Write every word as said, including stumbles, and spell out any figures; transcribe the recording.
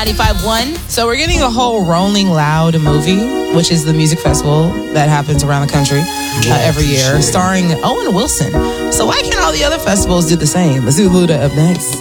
ninety-five point one. So we're getting a whole Rolling Loud movie, which is the music festival that happens around the country uh, every year, starring Owen Wilson. So why can't all the other festivals do the same? Let's do Luda up next.